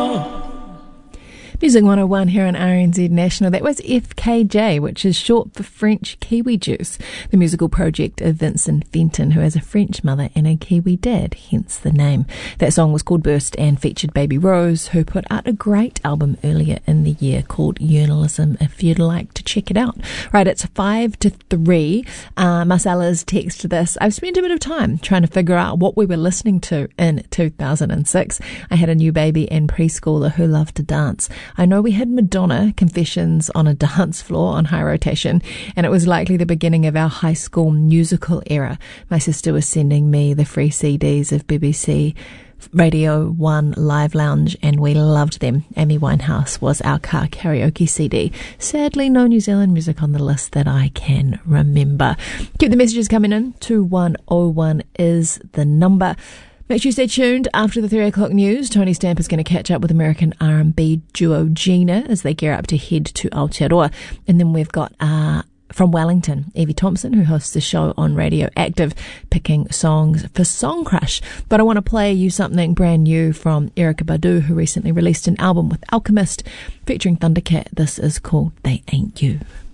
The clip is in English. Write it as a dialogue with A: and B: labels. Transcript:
A: Music 101 here on RNZ National. That was FKJ, which is short for French Kiwi Juice, the musical project of Vincent Fenton, who has a French mother and a Kiwi dad, hence the name. That song was called Burst and featured Baby Rose, who put out a great album earlier in the year called Journalism, if you'd like to check it out. Right, it's 5 to 3. Marcella's texted this. I've spent a bit of time trying to figure out what we were listening to in 2006. I had a new baby and preschooler who loved to dance. I know we had Madonna, Confessions on a Dance Floor on high rotation, and it was likely the beginning of our high school musical era. My sister was sending me the free CDs of BBC Radio 1 Live Lounge, and we loved them. Amy Winehouse was our car karaoke CD. Sadly, no New Zealand music on the list that I can remember. Keep the messages coming in. 2101 is the number. Make sure you stay tuned. After the 3 o'clock news, Tony Stamp is going to catch up with American R&B duo Gina as they gear up to head to Aotearoa. And then we've got from Wellington, Evie Thompson, who hosts the show on Radio Active, picking songs for Song Crush. But I want to play you something brand new from Erykah Badu, who recently released an album with Alchemist featuring Thundercat. This is called They Ain't You.